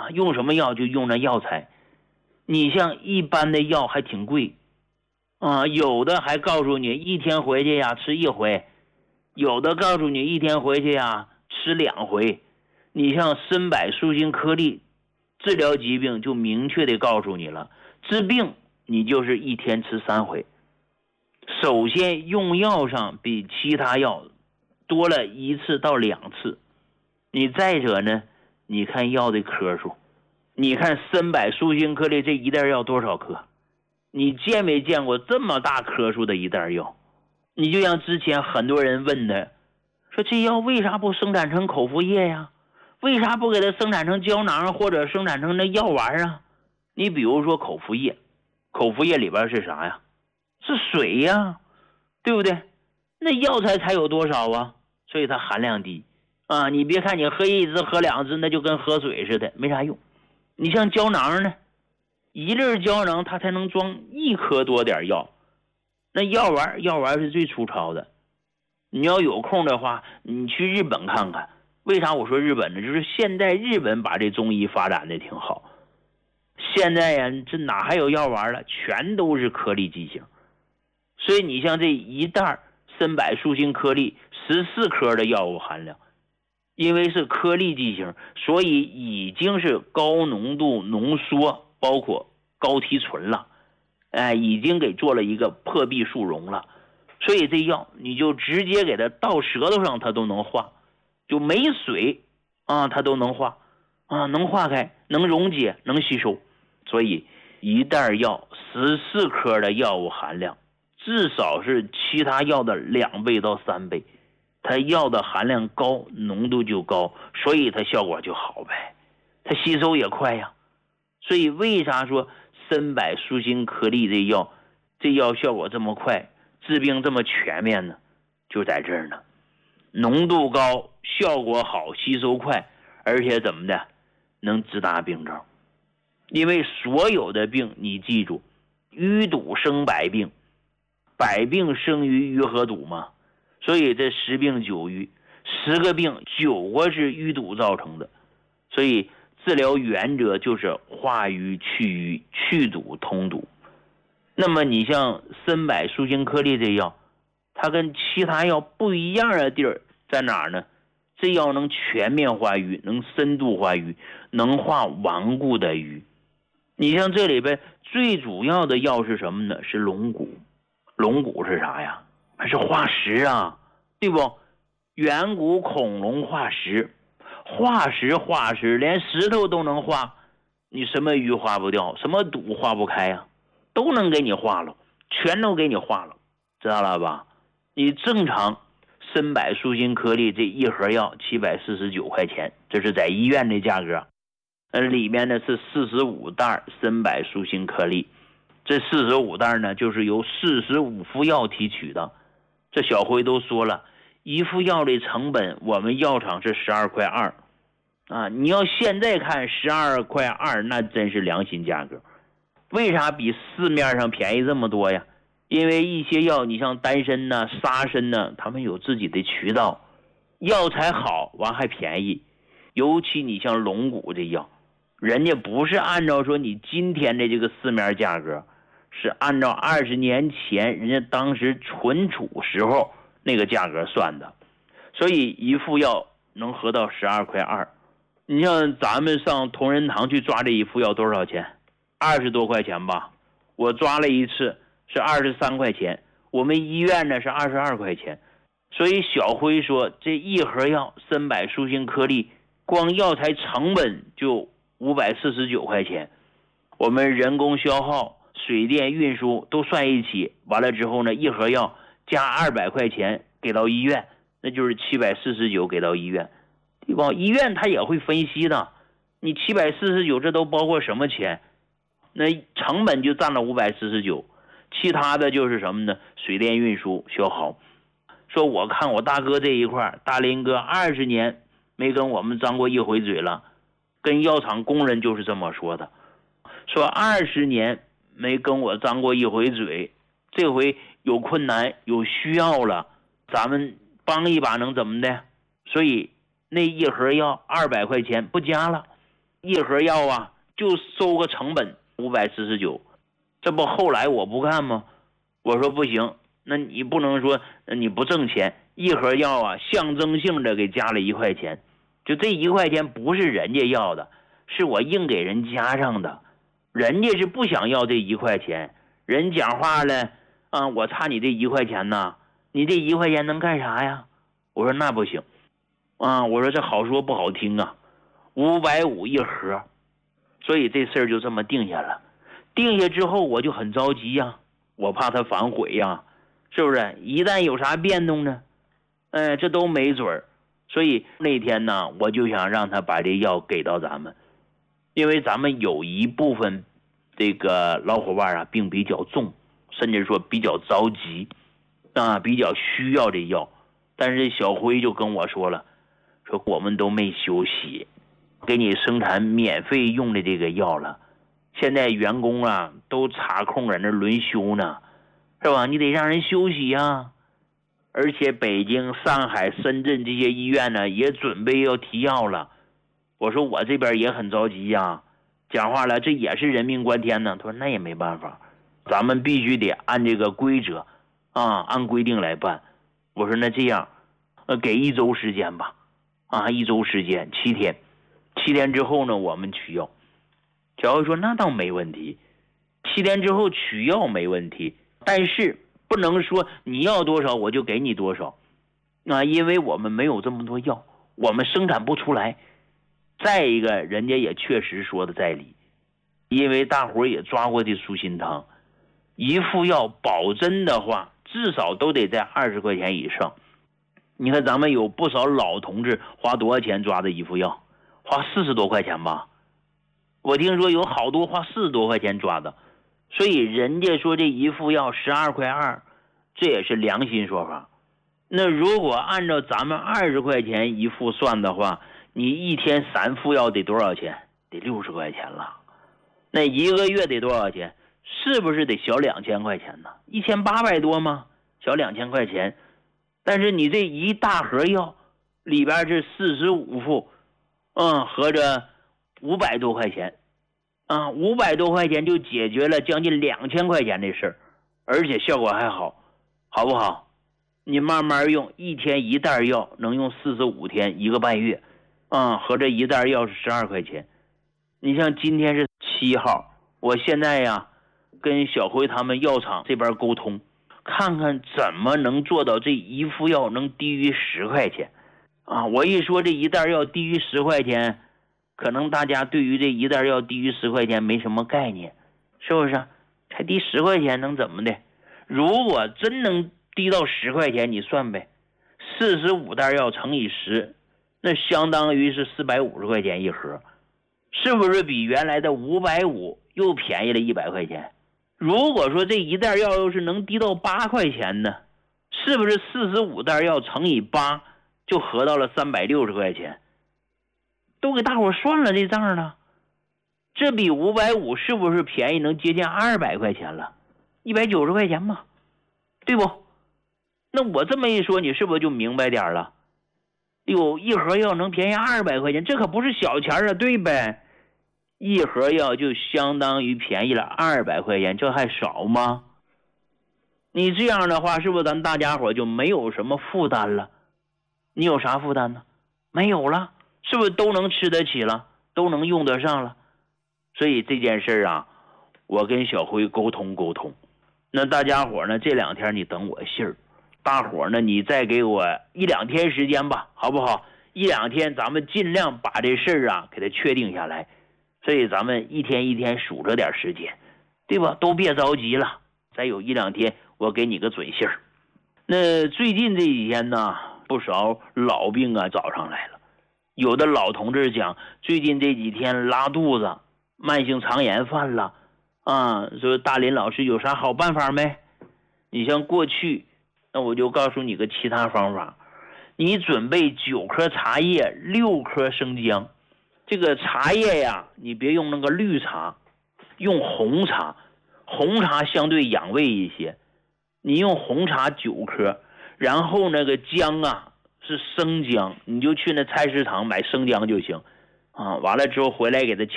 用什么药就用那药材。你像一般的药还挺贵有的还告诉你一天回去呀吃1回，有的告诉你一天回去呀吃2回。你像参柏舒心颗粒治疗疾病就明确的告诉你了，治病你就是一天吃3回。首先用药上比其他药多了1次到2次。你再者呢，你看药的颗数，你看参柏舒心颗粒这一袋药多少颗？你见没见过这么大颗数的一袋药？你就像之前很多人问的，说这药为啥不生产成口服液呀？为啥不给它生产成胶囊或者生产成那药丸啊？你比如说口服液，口服液里边是啥呀？是水呀，对不对？那药材才有多少啊？所以它含量低你别看你喝1支喝2支，那就跟喝水似的，没啥用。你像胶囊呢，1粒胶囊它才能装1颗多点药。那药丸是最粗糙的。你要有空的话，你去日本看看。为啥我说日本呢？就是现在日本把这中医发展的挺好。现在呀，这哪还有药丸了？全都是颗粒剂型。所以你像这一袋参柏舒心颗粒14颗的药物含量，因为是颗粒剂型，所以已经是高浓度浓缩，包括高提醇了，已经给做了一个破壁速溶了。所以这药你就直接给它到舌头上，它都能化，就没水它都能化能化开，能溶解，能吸收。所以一袋药14颗的药物含量至少是其他药的2倍到3倍。它药的含量高，浓度就高，所以它效果就好呗，它吸收也快呀。所以为啥说参柏舒心颗粒这药效果这么快，治病这么全面呢？就在这儿呢，浓度高，效果好，吸收快，而且怎么的，能治大病症。因为所有的病你记住，淤堵生百病，百病生于淤和堵嘛。所以这10病9瘀，10个病9个是淤堵造成的。所以治疗原则就是化瘀去瘀，去堵通堵。那么你像参柏舒心颗粒这药，它跟其他药不一样的地儿在哪儿呢？这药能全面化瘀，能深度化瘀，能化顽固的瘀。你像这里边最主要的药是什么呢？是龙骨。龙骨是啥呀？是化石啊，对不？远古恐龙化石，化石连石头都能化，你什么瘀化不掉，什么堵化不开呀？都能给你化了，全都给你化了，知道了吧？你正常参柏舒心颗粒这一盒药749块钱，这是在医院的价格。里面呢是45袋参柏舒心颗粒，这45袋呢就是由45副药提取的。这小辉都说了，一副药的成本我们药厂是12.2块你要现在看12.2块，那真是良心价格。为啥比市面上便宜这么多呀？因为一些药你像丹参呢、沙参呢，他们有自己的渠道，药材好完还便宜。尤其你像龙骨这药，人家不是按照说你今天的这个市面价格，是按照20年前人家当时存储时候那个价格算的，所以一副药能合到12.2块。你像咱们上同仁堂去抓这一副药多少钱？20多块钱吧，我抓了一次是23块钱，我们医院呢是22块钱。所以小辉说这一盒药参柏舒心颗粒光药材成本就549块钱，我们人工消耗、水电运输都算一起，完了之后呢，一盒药加200块钱给到医院，那就是749给到医院，对吧？医院他也会分析的，你749这都包括什么钱？那成本就占了549，其他的就是什么呢？水电运输消耗。说我看我大哥这一块，大林哥20年没跟我们张过一回嘴了，跟药厂工人就是这么说的，说20年没跟我张过一回嘴，这回有困难有需要了，咱们帮一把能怎么的？所以那一盒药200块钱不加了， 一盒药啊就收个成本549，这不后来我不干吗？我说不行，那你不能说你不挣钱，一盒药啊象征性的给加了1块钱，就这1块钱不是人家要的，是我硬给人加上的，人家是不想要这1块钱，人讲话了啊，我差你这1块钱呢，你这1块钱能干啥呀？我说那不行啊，我说这好说不好听啊，550一盒，所以这事儿就这么定下了。定下之后我就很着急呀，我怕他反悔呀，是不是？一旦有啥变动呢？这都没准儿。所以那天呢，我就想让他把这药给到咱们，因为咱们有一部分这个老伙伴啊病比较重，甚至说比较着急啊，比较需要这药。但是小辉就跟我说了，说我们都没休息，给你生产免费用的这个药了，现在员工啊都插空在那轮休呢，是吧？你得让人休息呀。而且北京、上海、深圳这些医院呢也准备要提药了。我说我这边也很着急呀，讲话了，这也是人命关天呢。他说那也没办法，咱们必须得按这个规则啊，按规定来办。我说那这样，给1周时间吧，啊，1周时间7天，7天之后呢我们取药。小辉说那倒没问题，7天之后取药没问题，但是不能说你要多少我就给你多少啊，因为我们没有这么多药，我们生产不出来。再一个人家也确实说的在理，因为大伙也抓过这舒心汤，一副药保真的话至少都得在20块钱以上。你看咱们有不少老同志花多少钱抓的一副药？花40多块钱吧，我听说有好多花40多块钱抓的。所以人家说这一副药12.2块，这也是良心说法。那如果按照咱们20块钱一副算的话，你一天3副药得多少钱？得60块钱了。那一个月得多少钱？是不是得小2000块钱呢？1800多吗？小2000块钱。但是你这一大盒药里边是45副，合着500多块钱啊，500多块钱就解决了将近2000块钱的事儿，而且效果还好，好不好？你慢慢用，一天1袋药能用45天，1个半月啊，合着1袋药是12块钱。你像今天是7号，我现在呀跟小辉他们药厂这边沟通，看看怎么能做到这一副药能低于10块钱啊！我一说这一袋药低于10块钱，可能大家对于这一袋药低于10块钱没什么概念，是不是？才低10块钱能怎么的？如果真能低到10块钱，你算呗，45袋药乘以10，那相当于是450块钱一盒，是不是比原来的550又便宜了100块钱？如果说这一袋药要是能低到8块钱呢，是不是45袋药乘以8就合到了360块钱？都给大伙算了这账了，这比550是不是便宜能接近200块钱了？190块钱嘛，对不？那我这么一说，你是不是就明白点了？哟，一盒药能便宜200块钱，这可不是小钱啊，对呗？一盒药就相当于便宜了200块钱，这还少吗？你这样的话，是不是咱大家伙就没有什么负担了？你有啥负担呢？没有了，是不是都能吃得起了，都能用得上了？所以这件事啊，我跟小辉沟通沟通。那大家伙呢，这2天你等我信儿，大伙呢你再给我1-2天时间吧，好不好？1-2天咱们尽量把这事儿啊给它确定下来。所以咱们一天一天数着点时间，对吧？都别着急了，再有1-2天我给你个准信儿。那最近这几天呢，不少老病啊找上来了，有的老同志讲最近这几天拉肚子，慢性肠炎犯了啊，说大林老师有啥好办法没？你像过去，那我就告诉你个其他方法，你准备9颗茶叶，6颗生姜。这个茶叶呀，你别用那个绿茶，用红茶，红茶相对养胃一些。你用红茶9颗，然后那个姜啊是生姜，你就去那菜市场买生姜就行完了之后回来给他